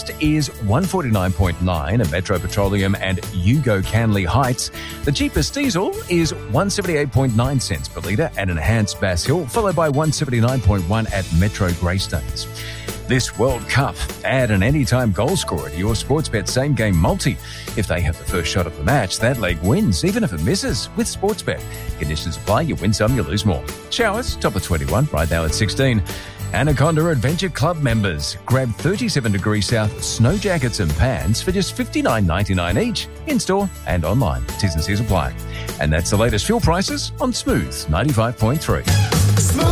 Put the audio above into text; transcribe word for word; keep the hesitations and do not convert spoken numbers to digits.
cheapest is one forty-nine point nine at Metro Petroleum and Yugo Canley Heights. The cheapest diesel is one seventy-eight point nine cents per litre at Enhanced Bass Hill, followed by one seventy-nine point one at Metro Greystones. This World Cup, add an anytime goal scorer to your Sportsbet same-game multi. If they have the first shot of the match, that leg wins, even if it misses, with Sportsbet. Conditions apply. You win some, you lose more. Showers, top of twenty-one, right now at sixteen. Anaconda Adventure Club members, grab thirty-seven degrees south snow jackets and pants for just fifty-nine ninety-nine each, in-store and online. T's and C's apply. And that's the latest fuel prices on Smooth ninety-five point three.